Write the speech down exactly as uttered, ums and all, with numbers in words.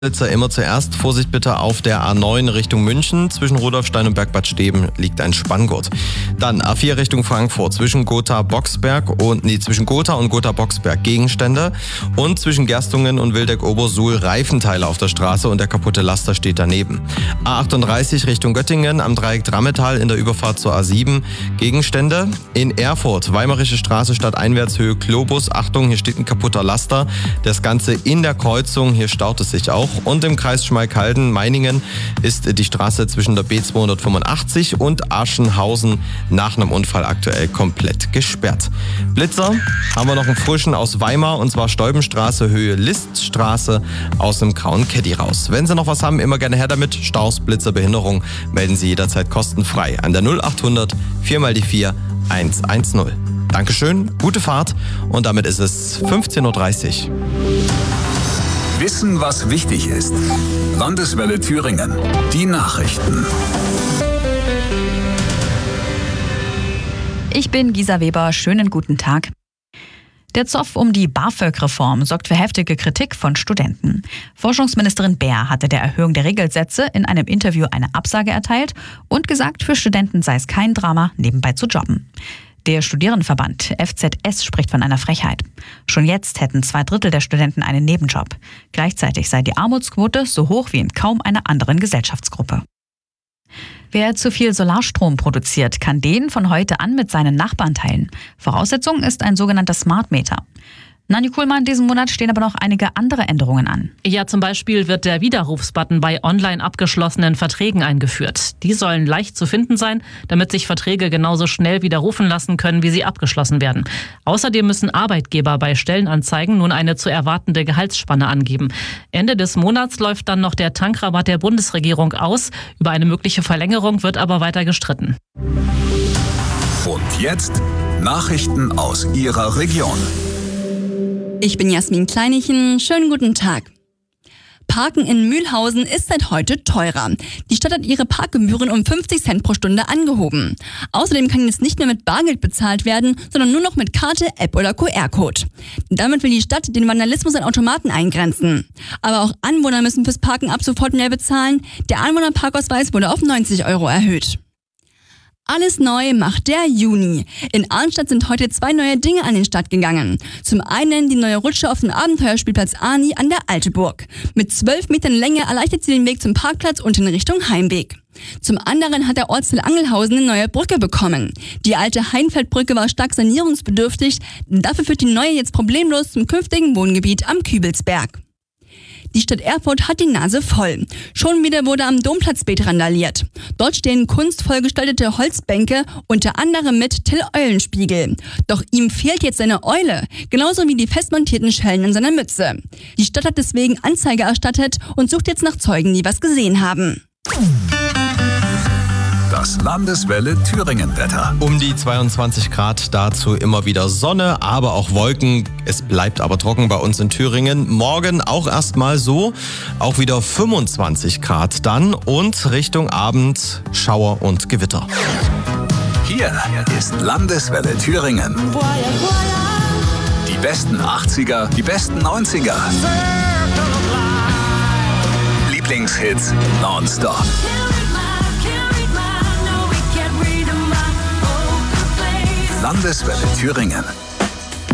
Blitzer immer zuerst. Vorsicht bitte auf der A neun Richtung München. Zwischen Rudolfstein und Bergbad Steben liegt ein Spanngurt. Dann A vier Richtung Frankfurt. Zwischen Gotha-Boxberg und, nee, zwischen Gotha und Gotha-Boxberg Gegenstände. Und zwischen Gerstungen und Wildeck-Obersuhl Reifenteile auf der Straße und der kaputte Laster steht daneben. A achtunddreißig Richtung Göttingen am Dreieck Drammetal in der Überfahrt zur A sieben. Gegenstände. In Erfurt, Weimarische Straße Stadteinwärtshöhe Globus. Achtung, hier steht ein kaputter Laster. Das Ganze in der Kreuzung. Hier staut es sich auch. Und im Kreis Schmalkalden-Meiningen ist die Straße zwischen der B zweihundertfünfundachtzig und Aschenhausen nach einem Unfall aktuell komplett gesperrt. Blitzer haben wir noch einen frischen aus Weimar, und zwar Steubenstraße, Höhe Liststraße, aus dem grauen Caddy raus. Wenn Sie noch was haben, immer gerne her damit. Staus, Blitzer, Behinderung, melden Sie jederzeit kostenfrei an der null achthundert vier mal die vier eins eins null. Dankeschön, gute Fahrt, und damit ist es fünfzehn Uhr dreißig. Wissen, was wichtig ist. Landeswelle Thüringen. Die Nachrichten. Ich bin Gisa Weber. Schönen guten Tag. Der Zoff um die BAföG-Reform sorgt für heftige Kritik von Studenten. Forschungsministerin Baer hatte der Erhöhung der Regelsätze in einem Interview eine Absage erteilt und gesagt, für Studenten sei es kein Drama, nebenbei zu jobben. Der Studierendenverband F Z S spricht von einer Frechheit. Schon jetzt hätten zwei Drittel der Studenten einen Nebenjob. Gleichzeitig sei die Armutsquote so hoch wie in kaum einer anderen Gesellschaftsgruppe. Wer zu viel Solarstrom produziert, kann den von heute an mit seinen Nachbarn teilen. Voraussetzung ist ein sogenannter Smart Meter. Nanni Kuhlmann, diesen Monat stehen aber noch einige andere Änderungen an. Ja, zum Beispiel wird der Widerrufsbutton bei online abgeschlossenen Verträgen eingeführt. Die sollen leicht zu finden sein, damit sich Verträge genauso schnell widerrufen lassen können, wie sie abgeschlossen werden. Außerdem müssen Arbeitgeber bei Stellenanzeigen nun eine zu erwartende Gehaltsspanne angeben. Ende des Monats läuft dann noch der Tankrabatt der Bundesregierung aus. Über eine mögliche Verlängerung wird aber weiter gestritten. Und jetzt Nachrichten aus Ihrer Region. Ich bin Jasmin Kleinichen. Schönen guten Tag. Parken in Mühlhausen ist seit heute teurer. Die Stadt hat ihre Parkgebühren um fünfzig Cent pro Stunde angehoben. Außerdem kann jetzt nicht mehr mit Bargeld bezahlt werden, sondern nur noch mit Karte, App oder Q R-Code. Damit will die Stadt den Vandalismus an Automaten eingrenzen. Aber auch Anwohner müssen fürs Parken ab sofort mehr bezahlen. Der Anwohnerparkausweis wurde auf neunzig Euro erhöht. Alles neu macht der Juni. In Arnstadt sind heute zwei neue Dinge an den Start gegangen. Zum einen die neue Rutsche auf dem Abenteuerspielplatz Arni an der Alteburg. Mit zwölf Metern Länge erleichtert sie den Weg zum Parkplatz und in Richtung Heimweg. Zum anderen hat der Ortsteil Angelhausen eine neue Brücke bekommen. Die alte Heinfeldbrücke war stark sanierungsbedürftig. Dafür führt die neue jetzt problemlos zum künftigen Wohngebiet am Kübelsberg. Die Stadt Erfurt hat die Nase voll. Schon wieder wurde am Domplatzbeet randaliert. Dort stehen kunstvoll gestaltete Holzbänke, unter anderem mit Till Eulenspiegel. Doch ihm fehlt jetzt seine Eule, genauso wie die festmontierten Schellen in seiner Mütze. Die Stadt hat deswegen Anzeige erstattet und sucht jetzt nach Zeugen, die was gesehen haben. Das Landeswelle Thüringen-Wetter. Um die zweiundzwanzig Grad, dazu immer wieder Sonne, aber auch Wolken. Es bleibt aber trocken bei uns in Thüringen. Morgen auch erstmal so, auch wieder fünfundzwanzig Grad dann und Richtung Abend Schauer und Gewitter. Hier ist Landeswelle Thüringen. Die besten achtziger, die besten neunziger. Lieblingshits nonstop. Landeswelle Thüringen.